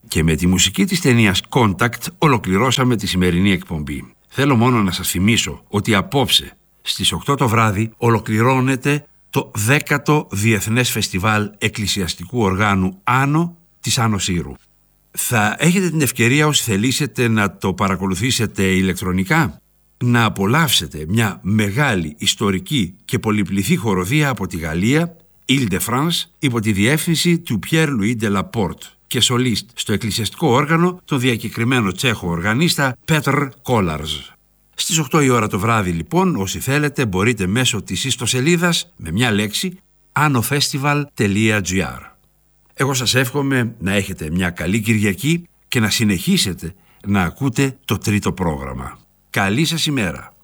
Και με τη μουσική της ταινίας Contact ολοκληρώσαμε τη σημερινή εκπομπή. Θέλω μόνο να σας θυμίσω ότι απόψε στις 8 το βράδυ ολοκληρώνεται το 10ο Διεθνές Φεστιβάλ Εκκλησιαστικού Οργάνου Άνω της Άνω Σύρου. Θα έχετε την ευκαιρία, όσοι θελήσετε, να το παρακολουθήσετε ηλεκτρονικά, να απολαύσετε μια μεγάλη ιστορική και πολυπληθή χοροδία από τη Γαλλία, Île-de-France, υπό τη διεύθυνση του Pierre-Louis de la Porte και σολίστ στο εκκλησιαστικό όργανο τον διακεκριμένο Τσέχο οργανίστα Πέτρ Κόλαρζ. Στις 8 η ώρα το βράδυ λοιπόν, όσοι θέλετε, μπορείτε μέσω της ιστοσελίδας με μια λέξη anofestival.gr. Εγώ σας εύχομαι να έχετε μια καλή Κυριακή και να συνεχίσετε να ακούτε το τρίτο πρόγραμμα. Καλή σας ημέρα.